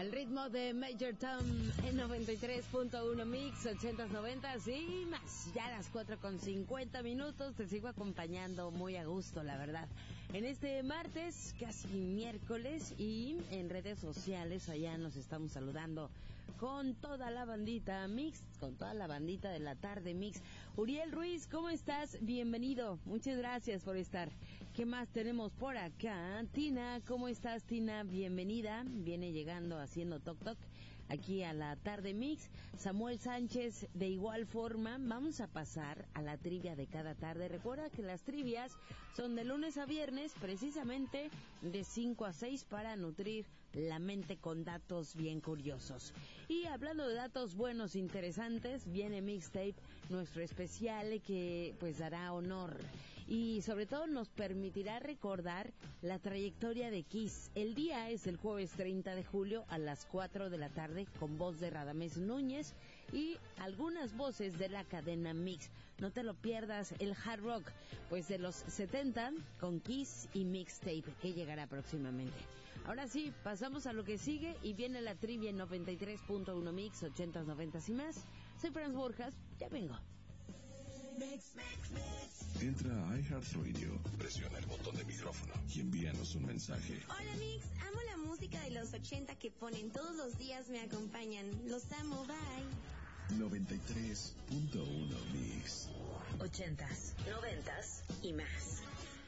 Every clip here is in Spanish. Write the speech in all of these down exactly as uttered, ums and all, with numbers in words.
Al ritmo de Major Tom en noventa y tres punto uno Mix, ochentas, noventas y más. Ya a las cuatro con cincuenta minutos te sigo acompañando muy a gusto, la verdad. En este martes, casi miércoles, y en redes sociales allá nos estamos saludando con toda la bandita Mix, con toda la bandita de la tarde Mix. Uriel Ruiz, ¿cómo estás? Bienvenido, muchas gracias por estar. ¿Qué más tenemos por acá? Tina, ¿cómo estás, Tina? Bienvenida, viene llegando haciendo toc toc aquí a la tarde Mix. Samuel Sánchez, de igual forma, vamos a pasar a la trivia de cada tarde. Recuerda que las trivias son de lunes a viernes, precisamente de cinco a seis, para nutrir la mente con datos bien curiosos. Y hablando de datos buenos, interesantes, viene Mixtape, nuestro especial que pues dará honor y sobre todo nos permitirá recordar la trayectoria de Kiss. El día es el jueves treinta de julio a las cuatro de la tarde, con voz de Radamés Núñez y algunas voces de la cadena Mix. No te lo pierdas, el hard rock pues de los setenta con Kiss y Mixtape, que llegará próximamente. Ahora sí, pasamos a lo que sigue y viene la trivia en noventa y tres punto uno Mix, ochentas, noventas y más. Soy Franz Borjas, ya vengo. Mix, mix, mix. Entra a iHeartRadio, presiona el botón de micrófono y envíanos un mensaje. Hola Mix, amo la música de los ochenta que ponen todos los días, me acompañan. Los amo, bye. noventa y tres punto uno Mix. Ochentas, noventas y más.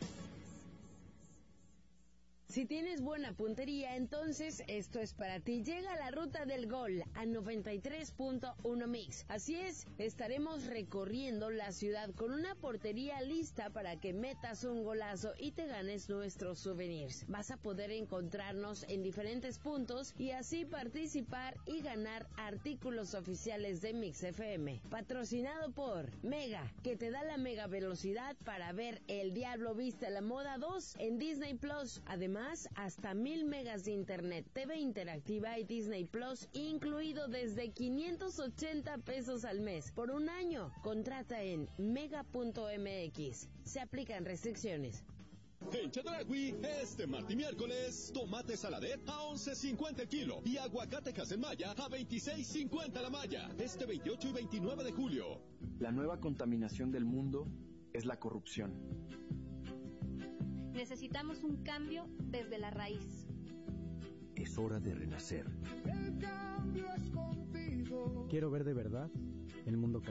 Si tienes buena puntería, entonces esto es para ti. Llega la ruta del gol a noventa y tres punto uno Mix. Así es, estaremos recorriendo la ciudad con una portería lista para que metas un golazo y te ganes nuestros souvenirs. Vas a poder encontrarnos en diferentes puntos y así participar y ganar artículos oficiales de Mix F M. Patrocinado por Mega, que te da la mega velocidad para ver El Diablo Viste a la Moda dos en Disney Plus. Además, hasta mil megas de internet, T V interactiva y Disney Plus incluido desde quinientos ochenta pesos al mes por un año. Contrata en mega punto m x. Se aplican restricciones. En Chedragui, este martes y miércoles, tomate saladet a once cincuenta el kilo y aguacate Casemaya a veintiséis cincuenta la malla. Este veintiocho y veintinueve de julio. La nueva contaminación del mundo es la corrupción. Necesitamos un cambio desde la raíz. Es hora de renacer. El cambio es contigo. Quiero ver de verdad el mundo cambiar.